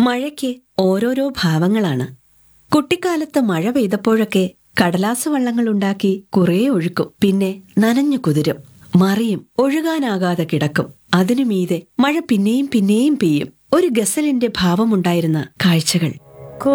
മഴയ്ക്ക് ഓരോരോ ഭാവങ്ങളാണ്. കുട്ടിക്കാലത്ത് മഴ പെയ്തപ്പോഴൊക്കെ കടലാസ് വള്ളങ്ങളുണ്ടാക്കി കുറേ ഒഴുക്കും, പിന്നെ നനഞ്ഞു കുതിരും, മറിയും, ഒഴുകാനാകാതെ കിടക്കും. അതിനു മീതെ മഴ പിന്നെയും പിന്നെയും പെയ്യും. ഒരു ഗസലിന്റെ ഭാവമുണ്ടായിരുന്ന കാഴ്ചകൾ.